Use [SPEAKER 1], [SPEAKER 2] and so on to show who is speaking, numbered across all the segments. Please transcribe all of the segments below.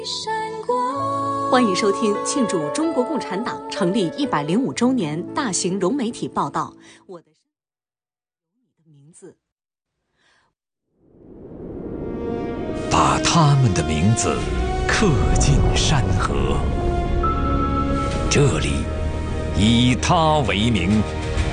[SPEAKER 1] 欢迎收听庆祝中国共产党成立105周年大型融媒体报道。我的名字，
[SPEAKER 2] 把他们的名字刻进山河，这里以他为名。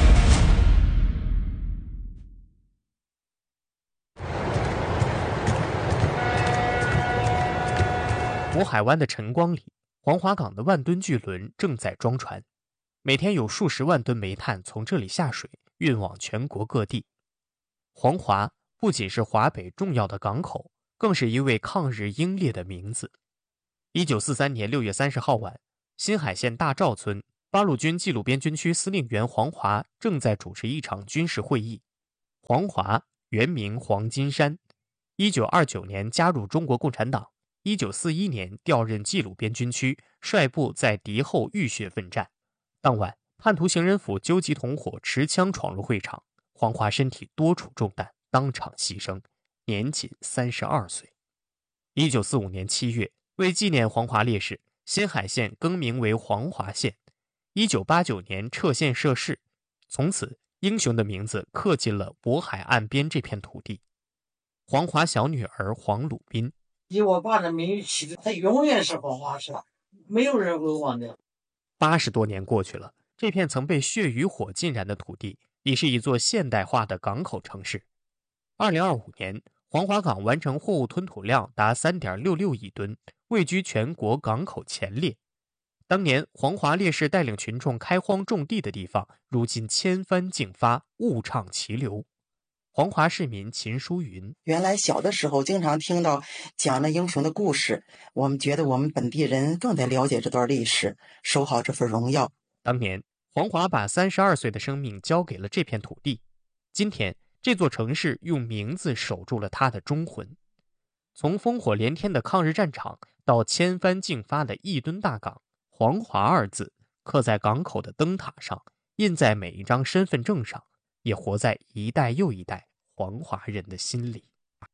[SPEAKER 3] 渤海湾的晨光里，黄华港的万吨巨轮正在装船，每天有数十万吨煤炭从这里下水，运往全国各地。黄华不仅是华北重要的港口，更是一位抗日英烈的名字。1943年6月30号晚，新海县大赵村八路军冀鲁边军区司令员黄华正在主持一场军事会议。黄华原名黄金山，1929年加入中国共产党，1941年调任冀鲁边军区，率部在敌后浴血奋战。当晚，叛徒行人府纠集同伙持枪闯入会场，黄华身体多处中弹，当场牺牲，年仅32岁。1945年7月，为纪念黄华烈士，新海县更名为黄华县。1989年撤县设市，从此英雄的名字刻进了渤海岸边这片土地。黄华小女儿黄鲁宾，
[SPEAKER 4] 以我爸的名誉起的，他永远是黄华社，没有人会忘掉。
[SPEAKER 3] 80多年过去了，这片曾被血与火浸染的土地，已是一座现代化的港口城市。2025年，黄华港完成货物吞吐量达 3.66 亿吨，位居全国港口前列。当年黄华烈士带领群众开荒种地的地方，如今千帆竞发，物畅其流。黄华市民秦淑云，
[SPEAKER 5] 原来小的时候经常听到讲那英雄的故事，我们觉得我们本地人更得了解这段历史，守好这份荣耀。
[SPEAKER 3] 当年黄华把32岁的生命交给了这片土地，今天这座城市用名字守住了他的忠魂。从烽火连天的抗日战场到千帆竞发的亿吨大港，黄华二字刻在港口的灯塔上，印在每一张身份证上，也活在一代又一代黄华人的心里。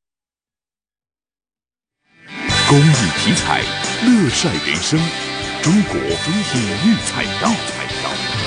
[SPEAKER 2] 公益题材，乐晒人生，中国体育彩票。